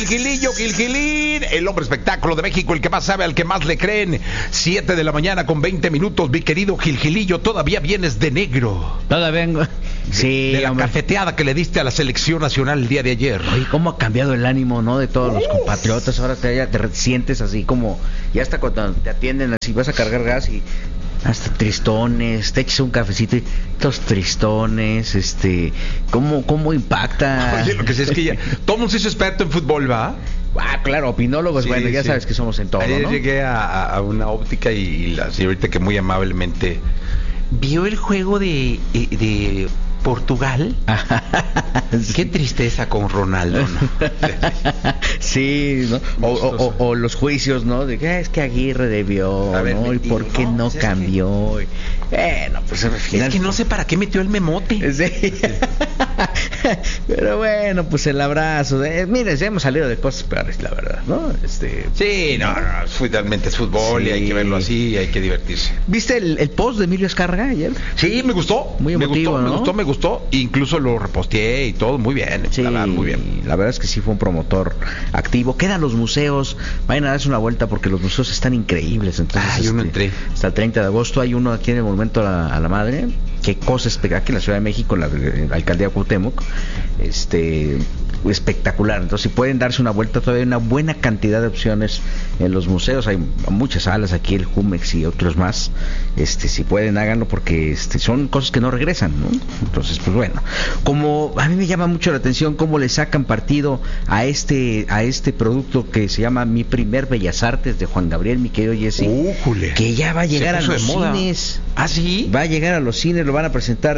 Gilín, el hombre espectáculo de México, el que más sabe, al que más le creen. 7 de la mañana con 20 minutos, mi querido Gilillo, todavía vienes de negro. Todavía vengo. Sí, de la hombre. cafeteada que le diste a la selección nacional el día de ayer. Oye, cómo ha cambiado el ánimo, ¿no? De todos los compatriotas. Ahora te sientes así como, ya hasta cuando te atienden así, vas a cargar gas y hasta tristones, te echas un cafecito y todos tristones, ¿cómo impacta? Oye, lo que sé es que ya, todo el mundo se hizo experto en fútbol, ¿va? Ah, claro, opinólogos, Sí, bueno, ya sí. sabes que somos en todo, Ayer ¿no? llegué a una óptica y la señorita que muy amablemente vio el juego de Portugal. Sí. Qué tristeza con Ronaldo, ¿no? Sí, ¿no? O los juicios, ¿no? De que es que Aguirre debió, A ver, ¿no? ¿Y por qué no pues es cambió? Bueno, pues al final... Es que no sé para qué metió el memote. Sí. Pero bueno, pues el abrazo. Miren, ya hemos salido de cosas peores, la verdad, ¿no? Sí, no, finalmente es fútbol Sí. y hay que verlo así y hay que divertirse. ¿Viste el post de Emilio Azcárraga ayer? Sí, me gustó. Muy emotivo, ¿no? Me gustó. Incluso lo reposteé y todo, muy bien. Sí, La verdad, muy bien. la verdad es que sí fue un promotor activo. Quedan los museos, vayan a darse una vuelta porque los museos están increíbles. Entonces, yo no entré. Hasta el 30 de agosto hay uno aquí en el Monumento a la Madre. Qué cosa espectacular, aquí en la Ciudad de México, en la alcaldía de Cuauhtémoc, espectacular. Entonces, si pueden darse una vuelta, todavía hay una buena cantidad de opciones en los museos. Hay muchas salas aquí, el Jumex y otros más. Si pueden, háganlo porque son cosas que no regresan, ¿no? Entonces, pues bueno, como a mí me llama mucho la atención cómo le sacan partido a este producto que se llama Mi Primer Bellas Artes de Juan Gabriel, mi querido Jesse, que ya va a llegar a los cines. ¿Ah, sí? Va a llegar a los cines, lo van a presentar,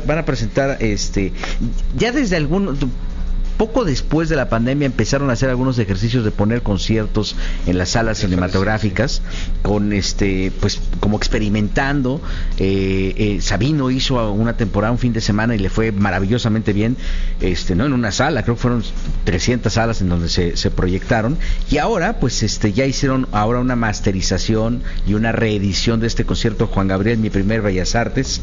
ya desde poco después de la pandemia empezaron a hacer algunos ejercicios de poner conciertos en las salas cinematográficas, con pues como experimentando. Sabino hizo una temporada, un fin de semana, y le fue maravillosamente bien, no en una sala, creo que fueron 300 salas en donde se proyectaron, y ahora pues ya hicieron ahora una masterización y una reedición de este concierto Juan Gabriel, Mi Primer Bellas Artes,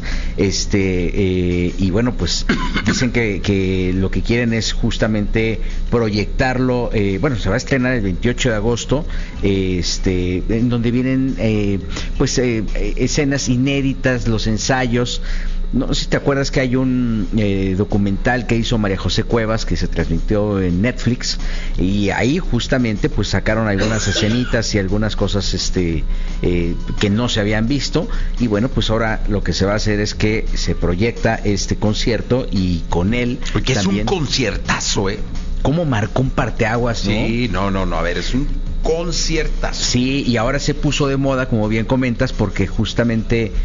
y bueno, pues dicen que lo que quieren es justamente proyectarlo. Bueno, se va a estrenar el 28 de agosto, en donde vienen escenas inéditas, los ensayos. No sé si te acuerdas que hay un documental que hizo María José Cuevas que se transmitió en Netflix, y ahí justamente pues sacaron algunas escenitas y algunas cosas que no se habían visto, y bueno, pues ahora lo que se va a hacer es que se proyecta este concierto, y con él porque también, es un conciertazo, cómo marcó un parteaguas, ¿no? Sí, no, a ver, es un conciertazo. Sí, y ahora se puso de moda, como bien comentas, porque justamente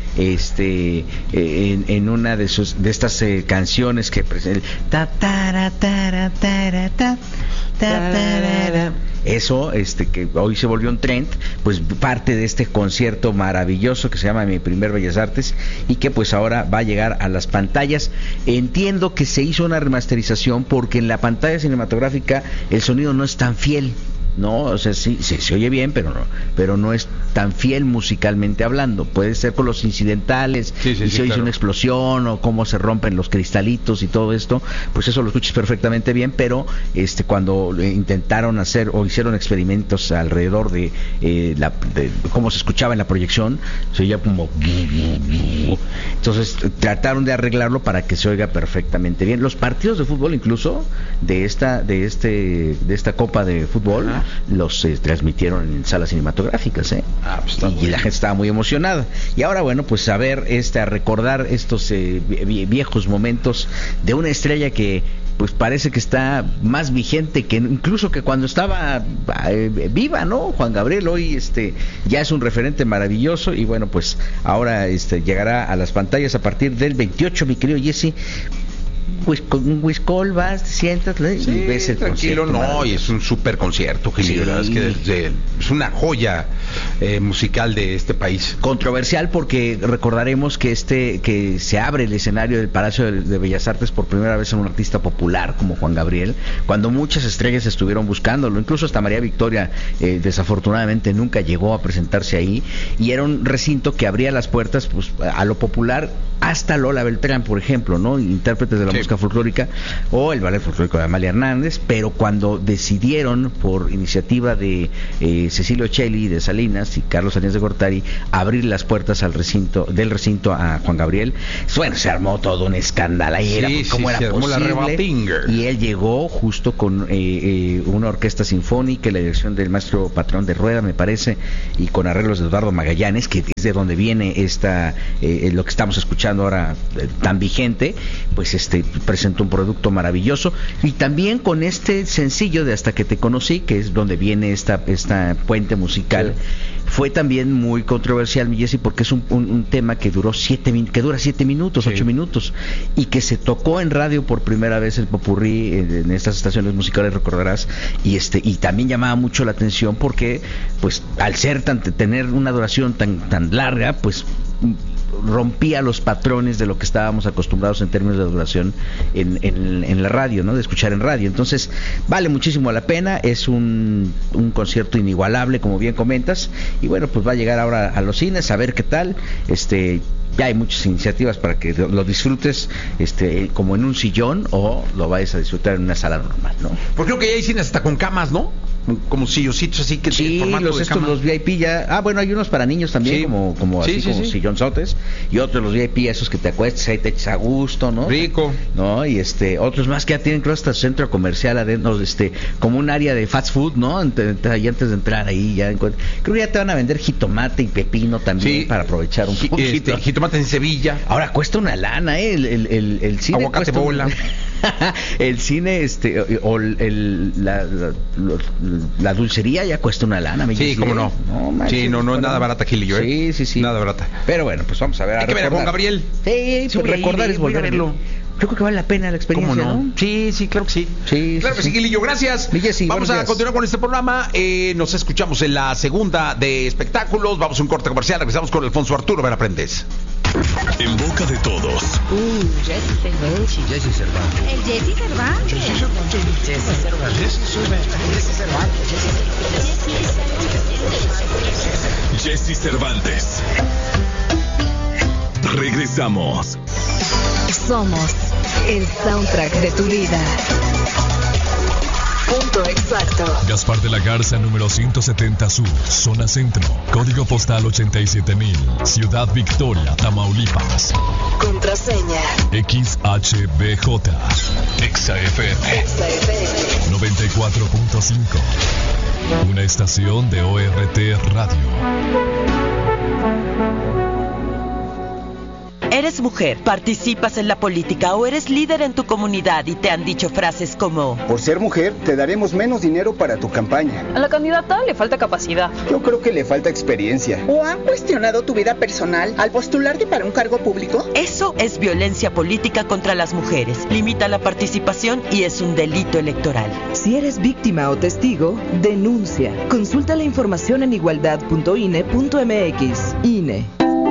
en una de estas canciones que eso, que hoy se volvió un trend, pues parte de este concierto maravilloso que se llama Mi Primer Bellas Artes, y que pues ahora va a llegar a las pantallas. Entiendo que se hizo una remasterización porque en la pantalla cinematográfica el sonido no es tan fiel, ¿no? O sea, sí, se oye bien, pero no es tan fiel musicalmente hablando. Puede ser con los incidentales, sí, se oye claro, una explosión o cómo se rompen los cristalitos y todo esto, pues eso lo escuchas perfectamente bien, pero cuando intentaron hacer o hicieron experimentos alrededor de cómo se escuchaba en la proyección, se oía como... Entonces trataron de arreglarlo para que se oiga perfectamente bien. Los partidos de fútbol, incluso de esta Copa de Fútbol, ajá, los transmitieron en salas cinematográficas, pues y la gente estaba muy emocionada. Y ahora, bueno, pues a ver, a recordar estos viejos momentos de una estrella que pues parece que está más vigente que incluso que cuando estaba viva, ¿no? Juan Gabriel hoy ya es un referente maravilloso, y bueno, pues ahora llegará a las pantallas a partir del 28, mi querido Jesse. Pues con un whisky vas, te sientas y ves el tranquilo, concierto. Y es un súper concierto, que Sí. la verdad es que es una joya musical de este país. Controversial porque recordaremos que se abre el escenario del Palacio de Bellas Artes por primera vez en un artista popular como Juan Gabriel, cuando muchas estrellas estuvieron buscándolo, incluso hasta María Victoria desafortunadamente nunca llegó a presentarse ahí, y era un recinto que abría las puertas pues a lo popular, hasta Lola Beltrán, por ejemplo, ¿no? Intérpretes de la música folclórica, o el ballet folclórico de Amalia Hernández. Pero cuando decidieron, por iniciativa de Cecilio Celli de Salinas y Carlos Salinas de Gortari, abrir las puertas del recinto a Juan Gabriel, bueno, se armó todo un escándalo. Ahí era cómo era posible, y él llegó justo con una orquesta sinfónica, la dirección del maestro Patrón de Rueda, me parece, y con arreglos de Eduardo Magallanes, que es de donde viene lo que estamos escuchando ahora tan vigente. Pues presentó un producto maravilloso, y también con este sencillo de Hasta que te conocí, que es donde viene esta puente musical. Sí. Fue también muy controversial, mi Jessy, porque es un tema que dura 7 minutos, 8 minutos, y que se tocó en radio por primera vez el popurrí en estas estaciones musicales, recordarás, y también llamaba mucho la atención porque, pues, al ser tener una duración tan larga, pues rompía los patrones de lo que estábamos acostumbrados en términos de duración en la radio, ¿no? De escuchar en radio. Entonces, vale muchísimo la pena, es un concierto inigualable, como bien comentas, y bueno, pues va a llegar ahora a los cines, a ver qué tal. Ya hay muchas iniciativas para que lo disfrutes como en un sillón, o lo vayas a disfrutar en una sala normal, ¿no? Porque creo que ya hay cines hasta con camas, ¿no? Como sillocitos así que sí, los VIP ya. Bueno, hay unos para niños también, sí, como sillonzotes, y otros los VIP, esos que te acuestas ahí, te echas a gusto, ¿no? Rico. ¿No? Y otros más que ya tienen, creo, hasta centro comercial adentro, como un área de fast food, ¿no? Ahí antes de entrar ahí ya creo que ya te van a vender jitomate y pepino también, para aprovechar un poquito. Jitomate en Sevilla. Ahora cuesta una lana, el cine. Aguacate bola. El cine, o la dulcería ya cuesta una lana. Sí, cómo no. No es nada barata, Gilillo, ¿eh? Sí. Nada barata. Pero bueno, pues vamos a ver. Hay que ver a Juan Gabriel. Sí, pues recordar es volver a verlo. Yo creo que vale la pena la experiencia, ¿no? Sí, claro que sí. Claro que sí, Gilillo, gracias. Vamos a continuar con este programa. Nos escuchamos en la segunda de espectáculos. Vamos a un corte comercial. Regresamos con Alfonso Arturo Vera Prendés. En boca de todos. Jessy Cervantes. El Jessy Cervantes. Jessy Cervantes. Regresamos. Somos el soundtrack de tu vida. Punto exacto. Gaspar de la Garza, número 170 Sur, zona centro, código postal 87,000, Ciudad Victoria, Tamaulipas. Contraseña XHBJ, XFM 94.5, una estación de ORT Radio. Eres mujer, participas en la política o eres líder en tu comunidad y te han dicho frases como: por ser mujer, te daremos menos dinero para tu campaña. A la candidata le falta capacidad. Yo creo que le falta experiencia. ¿O han cuestionado tu vida personal al postularte para un cargo público? Eso es violencia política contra las mujeres. Limita la participación y es un delito electoral. Si eres víctima o testigo, denuncia. Consulta la información en igualdad.ine.mx. INE.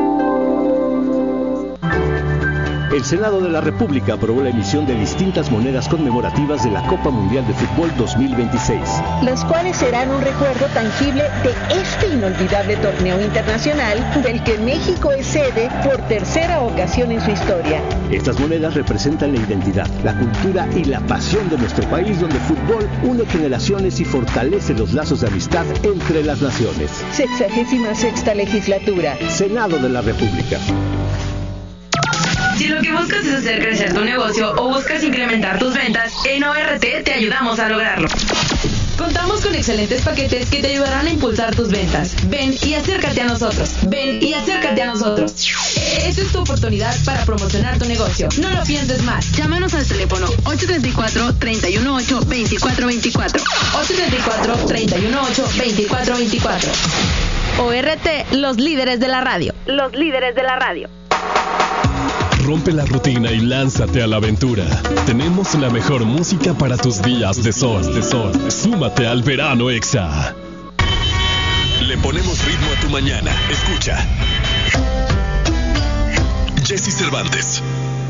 El Senado de la República aprobó la emisión de distintas monedas conmemorativas de la Copa Mundial de Fútbol 2026. Las cuales serán un recuerdo tangible de este inolvidable torneo internacional del que México es sede por tercera ocasión en su historia. Estas monedas representan la identidad, la cultura y la pasión de nuestro país, donde el fútbol une generaciones y fortalece los lazos de amistad entre las naciones. 66ª legislatura. Senado de la República. Si lo que buscas es hacer crecer tu negocio o buscas incrementar tus ventas, en ORT te ayudamos a lograrlo. Contamos con excelentes paquetes que te ayudarán a impulsar tus ventas. Ven y acércate a nosotros. Esta es tu oportunidad para promocionar tu negocio. No lo pienses más. Llámanos al teléfono 834-318-2424. 834-318-2424. ORT, los líderes de la radio. Rompe la rutina y lánzate a la aventura. Tenemos la mejor música para tus días de sol. Súmate al verano Exa. Le ponemos ritmo a tu mañana. Escucha. Jesse Cervantes.